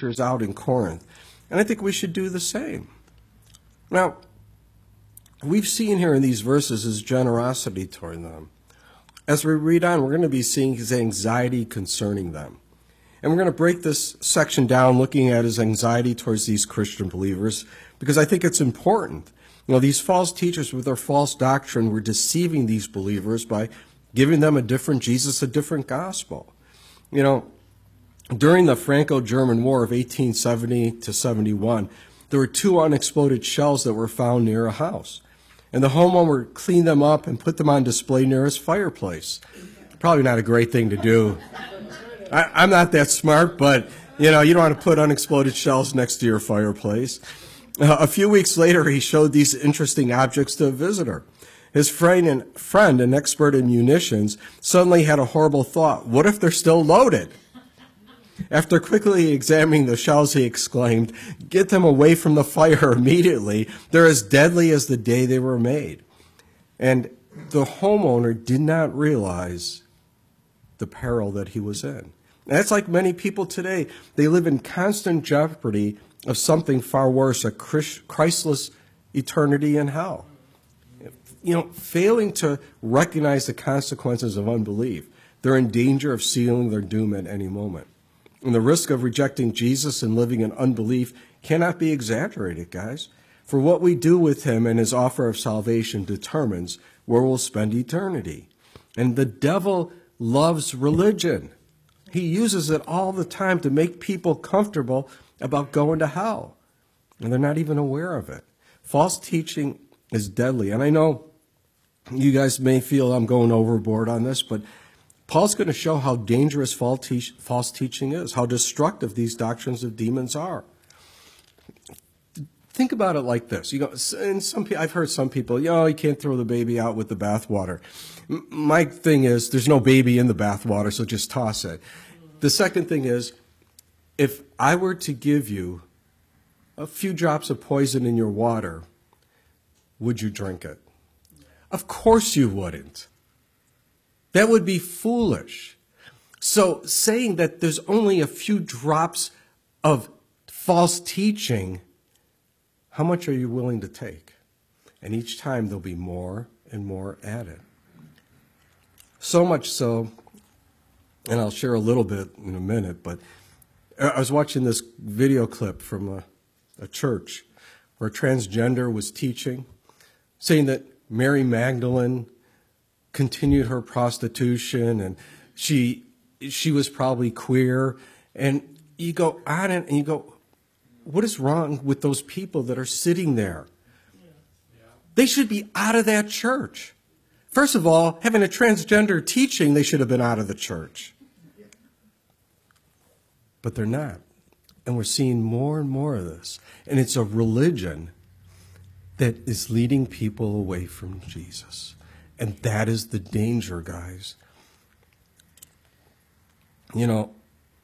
teachers out in Corinth. And I think we should do the same. Now, we've seen here in these verses his generosity toward them. As we read on, we're going to be seeing his anxiety concerning them. And we're going to break this section down looking at his anxiety towards these Christian believers, because I think it's important. You know, these false teachers with their false doctrine were deceiving these believers by giving them a different Jesus, a different gospel. You know, during the Franco-German War of 1870 to 71, there were 2 unexploded shells that were found near a house. And the homeowner cleaned them up and put them on display near his fireplace. Probably not a great thing to do. I'm not that smart, but, you know, you don't want to put unexploded shells next to your fireplace. A few weeks later, he showed these interesting objects to a visitor. His friend, an expert in munitions, suddenly had a horrible thought. What if they're still loaded? After quickly examining the shells, he exclaimed, "Get them away from the fire immediately. They're as deadly as the day they were made." And the homeowner did not realize the peril that he was in. And that's like many people today. They live in constant jeopardy of something far worse, a Christless eternity in hell. You know, failing to recognize the consequences of unbelief, they're in danger of sealing their doom at any moment. And the risk of rejecting Jesus and living in unbelief cannot be exaggerated, guys. For what we do with him and his offer of salvation determines where we'll spend eternity. And the devil loves religion. He uses it all the time to make people comfortable about going to hell. And they're not even aware of it. False teaching is deadly. And I know you guys may feel I'm going overboard on this, but Paul's going to show how dangerous false teaching is, how destructive these doctrines of demons are. Think about it like this. You go, and I've heard some people, you can't throw the baby out with the bathwater. My thing is, there's no baby in the bathwater, so just toss it. The second thing is, if I were to give you a few drops of poison in your water, would you drink it? Of course you wouldn't. That would be foolish. So saying that there's only a few drops of false teaching, how much are you willing to take? And each time there'll be more and more added. So much so, and I'll share a little bit in a minute, but I was watching this video clip from a church where a transgender was teaching, saying that Mary Magdalene continued her prostitution, and she was probably queer. And you go on and you go, what is wrong with those people that are sitting there? They should be out of that church. First of all, having a transgender teaching, they should have been out of the church. But they're not. And we're seeing more and more of this. And it's a religion that is leading people away from Jesus. And that is the danger, guys. You know,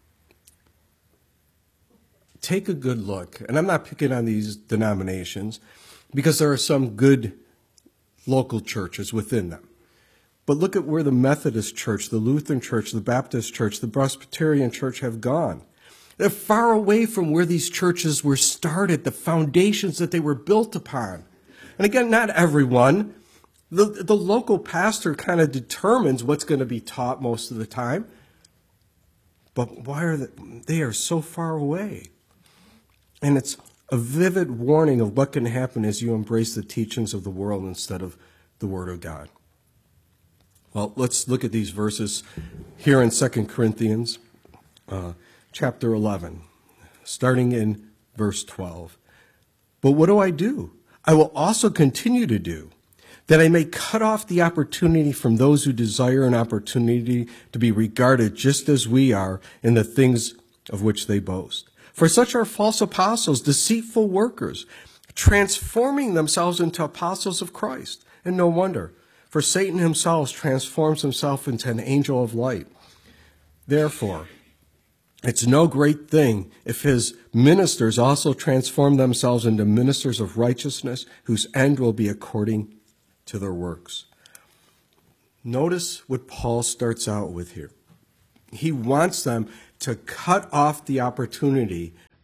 take a good look. And I'm not picking on these denominations because there are some good local churches within them. But look at where the Methodist Church, the Lutheran Church, the Baptist Church, the Presbyterian Church have gone. They're far away from where these churches were started, the foundations that they were built upon. And again, not everyone. The local pastor kind of determines what's going to be taught most of the time. But why are they are so far away? And it's a vivid warning of what can happen as you embrace the teachings of the world instead of the Word of God. Well, let's look at these verses here in 2 Corinthians chapter 11, starting in verse 12. But what do? I will also continue to do, that I may cut off the opportunity from those who desire an opportunity to be regarded just as we are in the things of which they boast. For such are false apostles, deceitful workers, transforming themselves into apostles of Christ. And no wonder, for Satan himself transforms himself into an angel of light. Therefore, it's no great thing if his ministers also transform themselves into ministers of righteousness, whose end will be according to their works. Notice what Paul starts out with here. He wants them to cut off the opportunity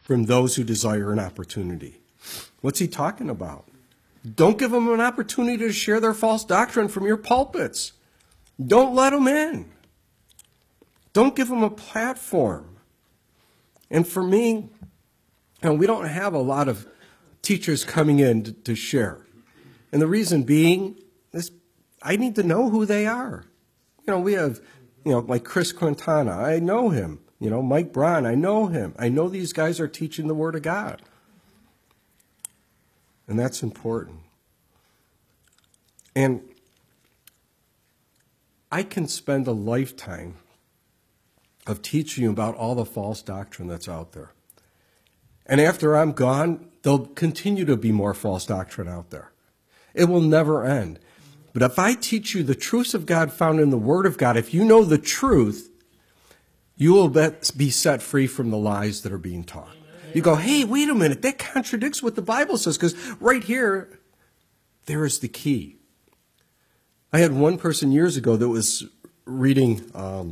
from those who desire an opportunity. What's he talking about? Don't give them an opportunity to share their false doctrine from your pulpits. Don't let them in. Don't give them a platform. And for me, we don't have a lot of teachers coming in to share. And the reason being is I need to know who they are. We have, like Chris Quintana. I know him. Mike Braun, I know him. I know these guys are teaching the Word of God. And that's important. And I can spend a lifetime of teaching you about all the false doctrine that's out there. And after I'm gone, there'll continue to be more false doctrine out there. It will never end. But if I teach you the truths of God found in the Word of God, if you know the truth, you will be set free from the lies that are being taught. You go, hey, wait a minute, that contradicts what the Bible says, because right here, there is the key. I had one person years ago that was reading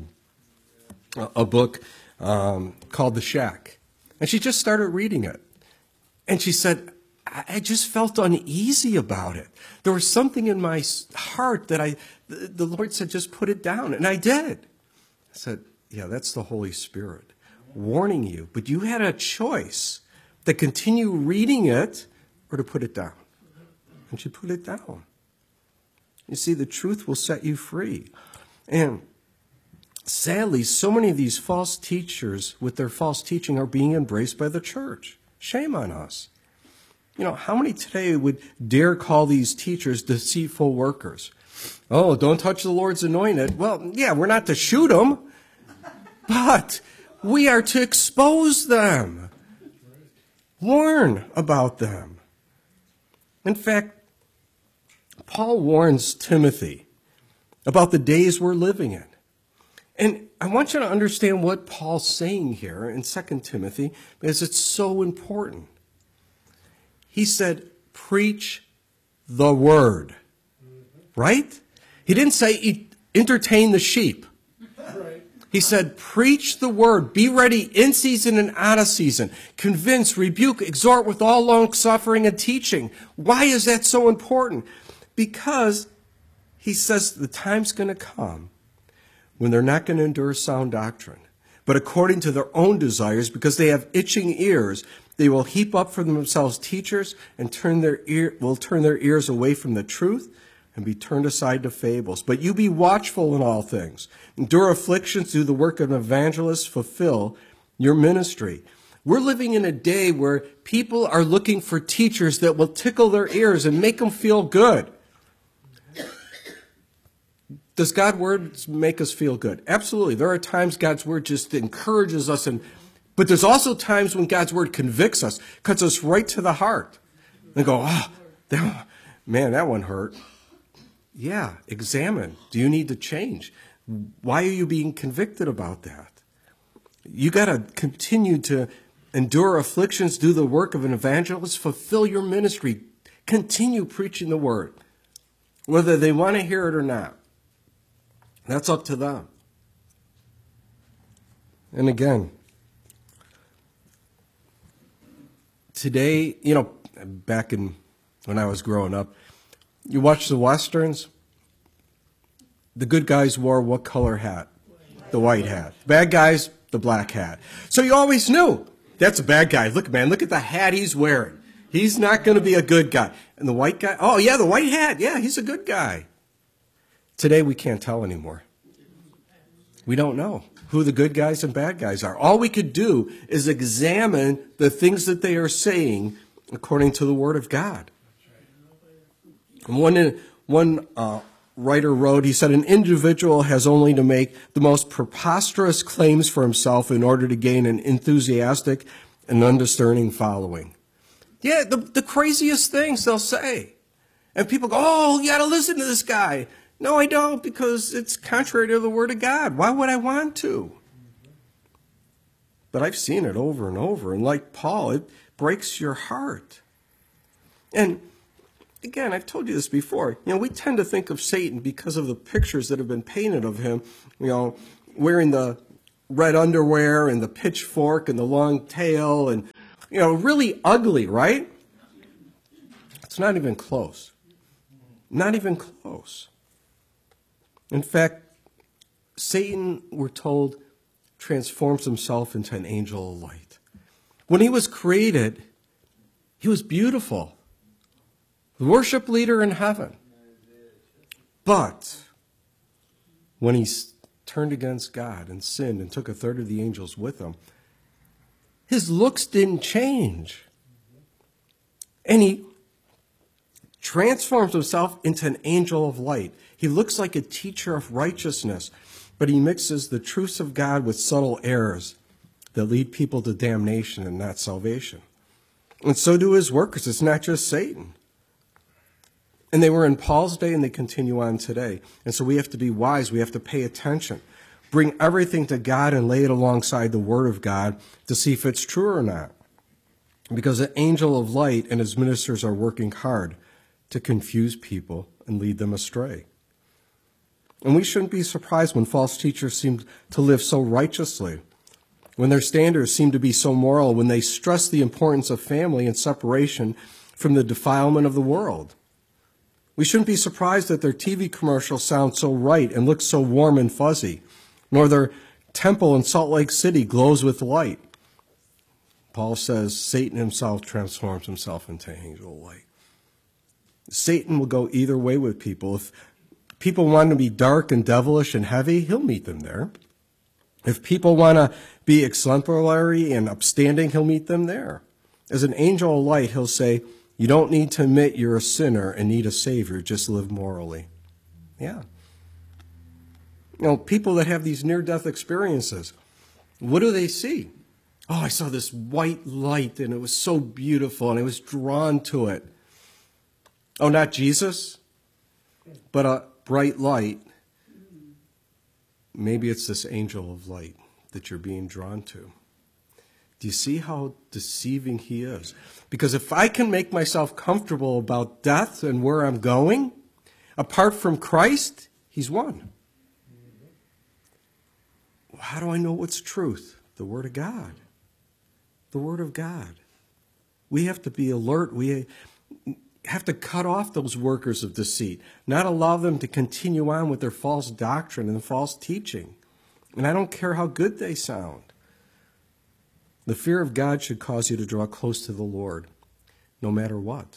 a book called The Shack, and she just started reading it. And she said, I just felt uneasy about it. There was something in my heart that the Lord said, just put it down. And I did. I said, yeah, that's the Holy Spirit warning you. But you had a choice to continue reading it or to put it down. And she put it down. You see, the truth will set you free. And sadly, so many of these false teachers with their false teaching are being embraced by the church. Shame on us. How many today would dare call these teachers deceitful workers? Oh, don't touch the Lord's anointed. Well, yeah, we're not to shoot them, but we are to expose them, warn about them. In fact, Paul warns Timothy about the days we're living in. And I want you to understand what Paul's saying here in 2 Timothy, because it's so important. He said, preach the word, right? He didn't say entertain the sheep. He said, preach the word, be ready in season and out of season, convince, rebuke, exhort with all long suffering and teaching. Why is that so important? Because he says the time's going to come when they're not going to endure sound doctrine, but according to their own desires, because they have itching ears, they will heap up for themselves teachers and will turn their ears away from the truth and be turned aside to fables. But you be watchful in all things. Endure afflictions, do the work of an evangelist, fulfill your ministry. We're living in a day where people are looking for teachers that will tickle their ears and make them feel good. Does God's word make us feel good? Absolutely. There are times God's word just encourages us, but there's also times when God's word convicts us, cuts us right to the heart. And go, man, that one hurt. Yeah, examine. Do you need to change? Why are you being convicted about that? You got to continue to endure afflictions, do the work of an evangelist, fulfill your ministry, continue preaching the word, whether they want to hear it or not. That's up to them. And again, today, back when I was growing up, you watch the Westerns, the good guys wore what color hat? The white hat. Bad guys, the black hat. So you always knew, that's a bad guy. Look, man, look at the hat he's wearing. He's not going to be a good guy. And the white guy, oh yeah, the white hat, yeah, he's a good guy. Today we can't tell anymore. We don't know who the good guys and bad guys are. All we could do is examine the things that they are saying according to the Word of God. And one writer wrote, he said, an individual has only to make the most preposterous claims for himself in order to gain an enthusiastic and undiscerning following. Yeah, the craziest things they'll say. And people go, oh, you got to listen to this guy. No, I don't, because it's contrary to the Word of God. Why would I want to? But I've seen it over and over. And like Paul, it breaks your heart. And again, I've told you this before. We tend to think of Satan because of the pictures that have been painted of him, wearing the red underwear and the pitchfork and the long tail and really ugly, right? It's not even close. Not even close. In fact, Satan, we're told, transforms himself into an angel of light. When he was created, he was beautiful. The worship leader in heaven. But when he turned against God and sinned and took a third of the angels with him, his looks didn't change. And he transforms himself into an angel of light. He looks like a teacher of righteousness, but he mixes the truths of God with subtle errors that lead people to damnation and not salvation. And so do his workers. It's not just Satan. And they were in Paul's day, and they continue on today. And so we have to be wise. We have to pay attention. Bring everything to God and lay it alongside the Word of God to see if it's true or not. Because the angel of light and his ministers are working hard to confuse people and lead them astray. And we shouldn't be surprised when false teachers seem to live so righteously, when their standards seem to be so moral, when they stress the importance of family and separation from the defilement of the world. We shouldn't be surprised that their TV commercials sound so right and look so warm and fuzzy, nor their temple in Salt Lake City glows with light. Paul says Satan himself transforms himself into an angel of light. Satan will go either way with people. If people want to be dark and devilish and heavy, he'll meet them there. If people want to be exemplary and upstanding, he'll meet them there. As an angel of light, he'll say, you don't need to admit you're a sinner and need a Savior, just live morally. Yeah. People that have these near-death experiences, what do they see? Oh, I saw this white light, and it was so beautiful, and I was drawn to it. Oh, not Jesus, but a bright light. Maybe it's this angel of light that you're being drawn to. Do you see how deceiving he is? Because if I can make myself comfortable about death and where I'm going, apart from Christ, he's won. How do I know what's truth? The Word of God. The Word of God. We have to be alert. We have to cut off those workers of deceit, not allow them to continue on with their false doctrine and false teaching. And I don't care how good they sound. The fear of God should cause you to draw close to the Lord, no matter what.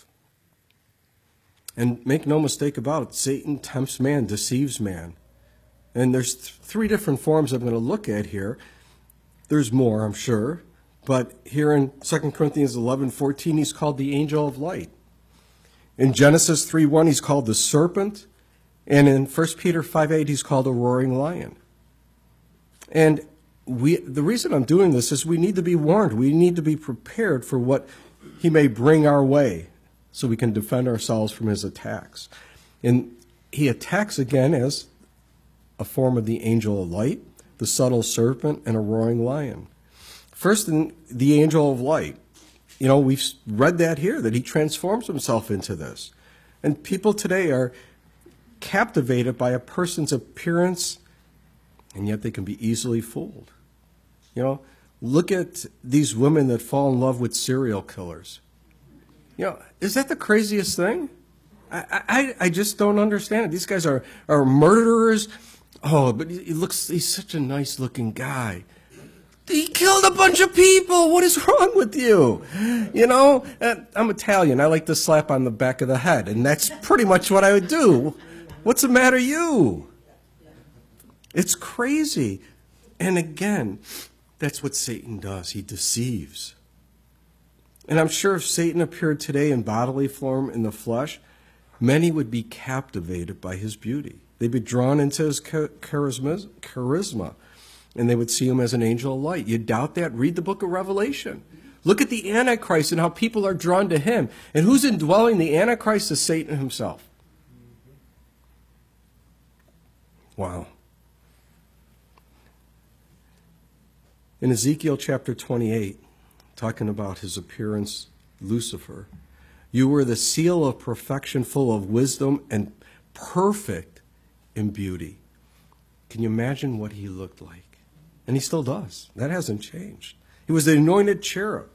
And make no mistake about it, Satan tempts man, deceives man. And there's three different forms I'm going to look at here. There's more, I'm sure. But here in 2 Corinthians 11:14, he's called the angel of light. In Genesis 3:1, he's called the serpent. And in 1 Peter 5:8, he's called a roaring lion. And the reason I'm doing this is we need to be warned. We need to be prepared for what he may bring our way so we can defend ourselves from his attacks. And he attacks again as a form of the angel of light, the subtle serpent, and a roaring lion. First, the angel of light. We've read that here, that he transforms himself into this. And people today are captivated by a person's appearance, and yet they can be easily fooled. Look at these women that fall in love with serial killers. Is that the craziest thing? I just don't understand it. These guys are murderers. Oh, but he's such a nice looking guy. He killed a bunch of people. What is wrong with you? I'm Italian. I like to slap on the back of the head, and that's pretty much what I would do. What's the matter, you? It's crazy. And again, that's what Satan does. He deceives. And I'm sure if Satan appeared today in bodily form in the flesh, many would be captivated by his beauty. They'd be drawn into his charisma, and they would see him as an angel of light. You doubt that? Read the book of Revelation. Look at the Antichrist and how people are drawn to him. And who's indwelling the Antichrist is Satan himself. Wow. In Ezekiel chapter 28, talking about his appearance, Lucifer, you were the seal of perfection, full of wisdom and perfect in beauty. Can you imagine what he looked like? And he still does. That hasn't changed. He was the anointed cherub.